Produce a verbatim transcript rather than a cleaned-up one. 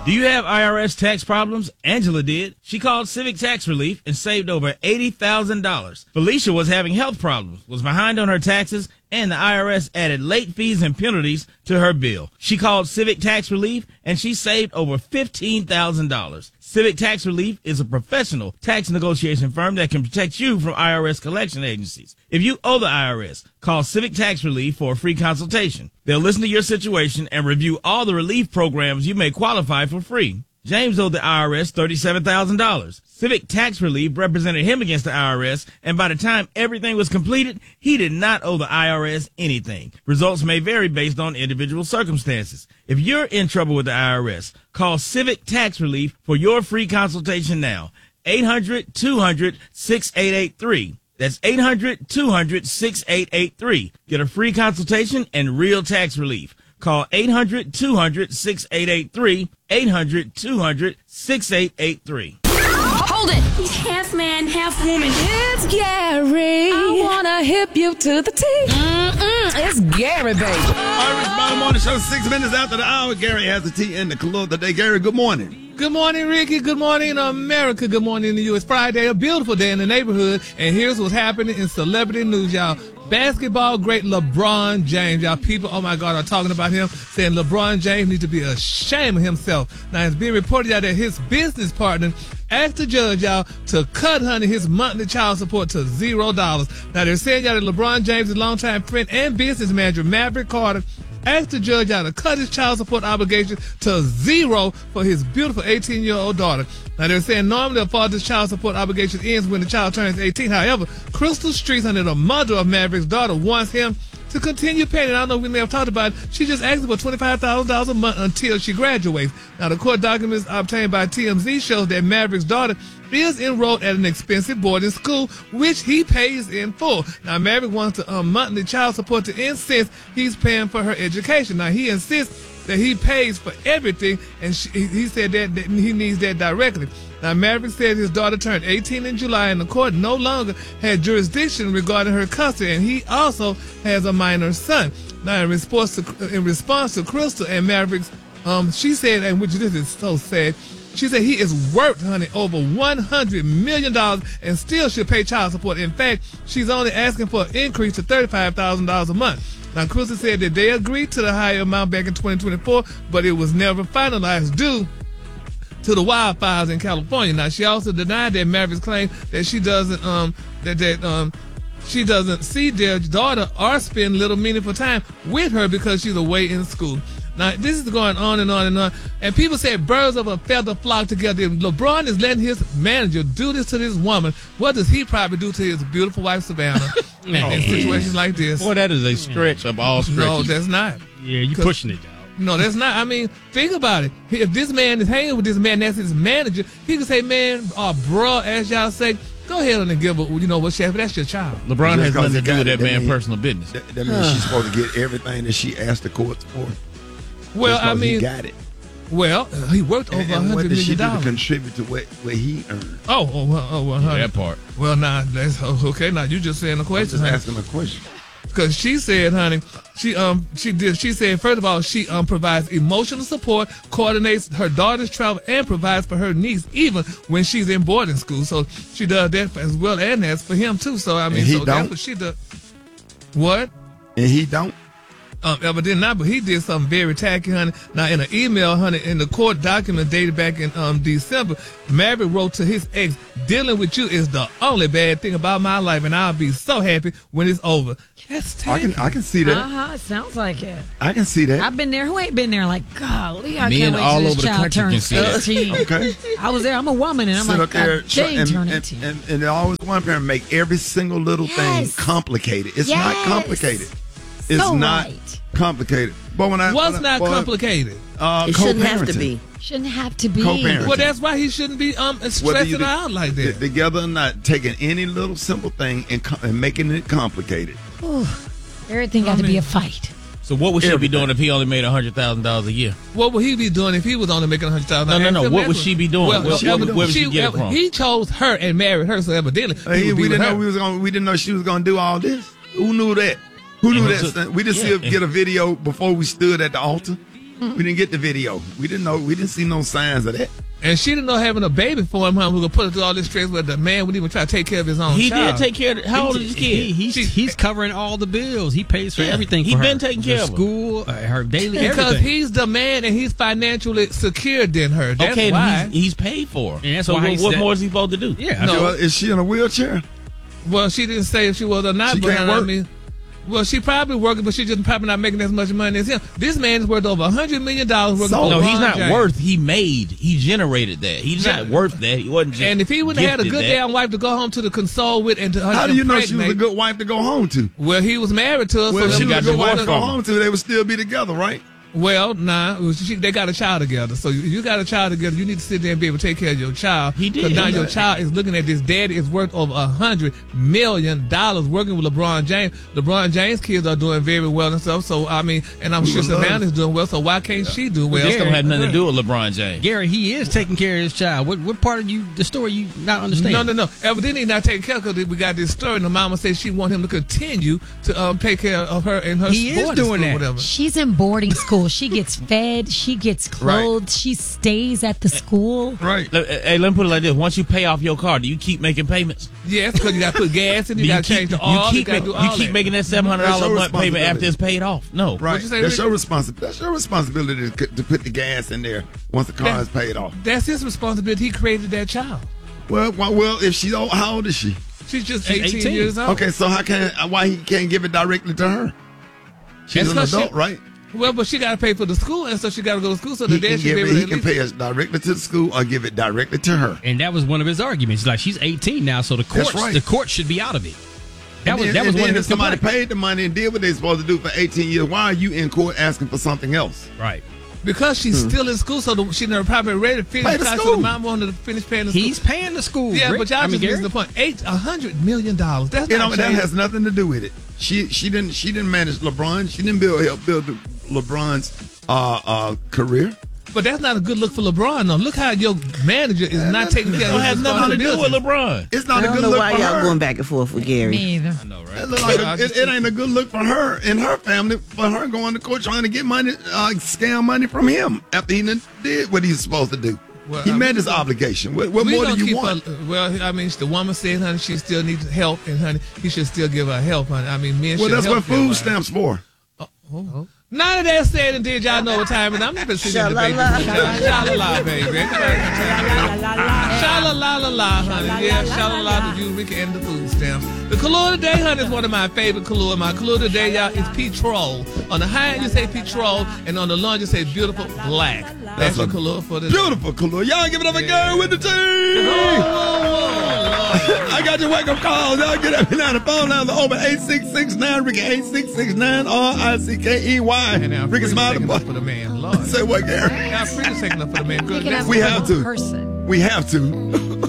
Do you have I R S tax problems? Angela did. She called Civic Tax Relief and saved over eighty thousand dollars. Felicia was having health problems, was behind on her taxes, and the I R S added late fees and penalties to her bill. She called Civic Tax Relief and she saved over fifteen thousand dollars. Civic Tax Relief is a professional tax negotiation firm that can protect you from I R S collection agencies. If you owe the I R S, call Civic Tax Relief for a free consultation. They'll listen to your situation and review all the relief programs you may qualify for free. James owed the I R S thirty-seven thousand dollars. Civic Tax Relief represented him against the I R S, and by the time everything was completed, he did not owe the I R S anything. Results may vary based on individual circumstances. If you're in trouble with the I R S, call Civic Tax Relief for your free consultation now. eight hundred, two hundred, six eight eight three. That's eight hundred, two hundred, six eight eight three. Get a free consultation and real tax relief. Call eight hundred, two hundred, six eight eight three, eight hundred, two hundred, six eight eight three. Hold it! He's half man, half woman. It's Gary. I wanna hip you to the T. Mm-mm, it's Gary, baby. Irish Bottom Morning Show, six minutes after the hour. Gary has the tea in the clue of the day. Gary, good morning. Good morning, Ricky. Good morning, America. Good morning to you. It's Friday, a beautiful day in the neighborhood. And here's what's happening in celebrity news, y'all. Basketball great LeBron James, y'all. People, oh my God, are talking about him, saying LeBron James needs to be ashamed of himself. Now, it's being reported out that his business partner asked the judge, y'all, to cut, honey, his monthly child support to zero dollars. Now, they're saying, y'all, that LeBron James' longtime friend and business manager, Maverick Carter, asked the judge out to cut his child support obligation to zero for his beautiful eighteen-year-old daughter. Now, they're saying normally a father's child support obligation ends when the child turns eighteen. However, Crystal Streets, under the mother of Maverick's daughter, wants him to continue paying. I don't know if we may have talked about it. She just asked for twenty-five thousand dollars a month until she graduates. Now, the court documents obtained by T M Z shows that Maverick's daughter is enrolled at an expensive boarding school, which he pays in full. Now, Maverick wants the um, monthly child support to end since he's paying for her education. Now, he insists that he pays for everything, and she, he said that, that he needs that directly. Now, Maverick said his daughter turned eighteen in July, and the court no longer had jurisdiction regarding her custody, and he also has a minor son. Now, in response to, in response to Crystal and Maverick's, um, she said, and which this is so sad, she said he is worth, honey, over one hundred million dollars and still should pay child support. In fact, she's only asking for an increase to thirty-five thousand dollars a month. Now, Crystal said that they agreed to the higher amount back in twenty twenty-four, but it was never finalized due to the wildfires in California. Now, she also denied that Maverick's claim that she doesn't, um, that, that, um, she doesn't see their daughter or spend little meaningful time with her because she's away in school. Now, this is going on and on and on. And people say birds of a feather flock together. If LeBron is letting his manager do this to this woman, what does he probably do to his beautiful wife, Savannah, in situations like this? Boy, that is a stretch of all stretches. No, that's not. Yeah, you're pushing it, dog. No, that's not. I mean, think about it. If this man is hanging with this man, that's his manager, he can say, man, uh, bruh, as y'all say, go ahead and give her, you know what, Chef, that's your child. LeBron has nothing to do with that that man's mean, personal business. That, that means she's supposed to get everything that she asked the court for. Well, I mean, he got it. Well, uh, he worked over and, a and hundred what did she million do to dollars. contribute to what, what he earned? Oh, oh, well, oh, well, honey. Yeah, that part. Well, now that's okay. Now you just saying the I'm question. just honey. asking a question. Because she said, honey, she um she did. She said, first of all, she um provides emotional support, coordinates her daughter's travel, and provides for her niece even when she's in boarding school. So she does that as well, and that's for him too. So I mean, And he so don't? that's what she does. What? And he don't? Um, evidently not, but he did something very tacky, honey. Now, in an email, honey, in the court document dated back in um December, Maverick wrote to his ex, dealing with you is the only bad thing about my life, and I'll be so happy when it's over. That's I tacky. can I can see that. Uh-huh, it sounds like it. I can see that. I've been there. Who ain't been there? Like, golly, I Men can't wait all till over this the child country can turns see that. eighteen. Okay. I was there. I'm a woman, and I'm Sit like, up there God, they and, turn and, eighteen. and, and, and always one parent make every single little Yes. thing complicated. It's Yes. not complicated. It's So not right. complicated. But when I What's when I, not well, complicated? Uh, It shouldn't have to co-parenting. be. Shouldn't have to be. Co-parenting. Well, that's why he shouldn't be um Whether stressing you her out like t- that. together or not, taking any little simple thing and, com- and making it complicated. Ooh, everything got I to be mean- a fight. So what would she be Everything. doing if he only made one hundred thousand dollars a year? What would he be doing if he was only making a hundred thousand? No, no, no. What would she be doing? Well, What- she, what- where would she get it from? He chose her and married her, so evidently he Hey, would be we with didn't her. know we was gonna. We didn't know she was gonna do all this. Who knew that? Who knew And that? so- We just yeah, see her get a video before we stood at the altar. We didn't get the video. We didn't know. We didn't see no signs of that. And she didn't know having a baby for him, huh, who could put her through all this stress where the man wouldn't even try to take care of his own He child. did take care of it. How old is his kid? He, he's, he's covering all the bills. He pays for Yeah, everything for he her. been taking care the of her. school, uh, her daily Because everything. he's the man and he's financially secured in her. That's okay, why. he's, he's paid for. And that's so why what, he's what that- more is he supposed to do? Yeah. No. Well, is she in a wheelchair? Well, she didn't say if she was or not. She but can't I work? mean, well, she probably working, but she just probably not making as much money as him. This man is worth over a hundred million dollars working So- for No, he's LeBron not James. worth. He made. He generated that. He's Yeah. not worth that. He wasn't just. And if he would have had a gifted good that. damn wife to go home to the console with and to How do you know she was a impregnate- good wife to go home to? Well, he was married to her. Well, so if she he was a got good wife to divorced go from her. home to, they would still be together, right? Well, nah, it was- she, they got a child together. So you, you got a child together. You need to sit there and be able to take care of your child. He did. Because now He your did. child is looking at this. Daddy is worth over a hundred million dollars working with LeBron James. LeBron James' kids are doing very well and stuff. So I mean, and I'm We sure would love- Savannah's doing well. So why can't she do well? This Gary, don't have nothing to do with LeBron James. Gary, he is taking care of his child. What what part of you the story you not understand? No, no, no. Evidently not taking care because we got this story. And the mama says she want him to continue to um, take care of her and her. He is boarding doing school, that. Whatever. She's in boarding school. She gets fed. She gets clothed. She stays at the school. Right. Look, Hey, let me put it like this: once you pay off your car, do you keep making payments? Yes, because you got to put gas in. You Do got to keep, change the you oil. keep, gotta make- do you all keep that. making that seven hundred That's dollars a your month payment after responsibility. it's paid off. No, Right. you say, That's Rick? your responsibility. That's your responsibility to, to put the gas in there once the car That- is paid off. That's his responsibility. He created that child. Well, well, well, if she old, how old is she? She's just She's eighteen, eighteen. years old. Okay, so how can why he can't give it directly to her? She's That's an 'cause she- adult, right? Well, but she got to pay for the school, and so she got to go to school. So the He dad can, should give be it, able to he at can least- pay it directly to the school or give it directly to her. And that was one of his arguments. Like she's eighteen now, so the courts right. the court should be out of it. That And was then- that was and one then of if his somebody complaints. paid the money and did what they're supposed to do for eighteen years, why are you in court asking for something else? Right. because she's still in school. So the, she never probably ready to finish. Pay the college, So school. the mom wanted to finish paying the school. He's paying the school. Yeah, Rick. but y'all I mean, just missed Gary. the point. Eight, a hundred million dollars. That's You know, not that changing. has nothing to do with it. She she didn't she didn't manage LeBron. She didn't build help build LeBron's uh, uh, career. But that's not a good look for LeBron. Though. Look how your manager is not taking care It of don't his have nothing to do with responsibilities. LeBron. It's not I a don't good know look why for y'all her. going back and forth with Gary. Me either. I know, It, right? look like a- it, it ain't a good look for her and her family for her going to court trying to get money, uh, scam money from him after he done did what he's supposed to do. Well, he I met mean, his obligation. What, what We more gonna do you keep want? Her, well, I mean, the woman said, honey, she still needs help, and honey, he should still give her help, honey. I mean, men Well, should that's help what their food wives. stamps for. None of that said and did. Y'all know what time it is. I'm not been sitting in the debate. Sha-la-la. Sha-la-la, baby. Sha-la-la-la-la, honey. Yeah, sha-la-la to you, Ricky, and the food stamps. The color today, honey, is one of my favorite color. My color today, y'all, is petrol. On the high end, you say petrol, and on the low end, you say beautiful black. That's, That's your a color for the Beautiful color. Y'all give it up a Yeah. girl with the team. I got your wake up calls. Y'all get up and down the phone now. The open eight six six nine Ricky eight six six nine R I C K E Y. And now, Ricky Freedom smile taking up the for the man. Lord. Say what, Gary? Now, Freedom's taking up for the man. Good. Picking up We for have the to. person. We have to.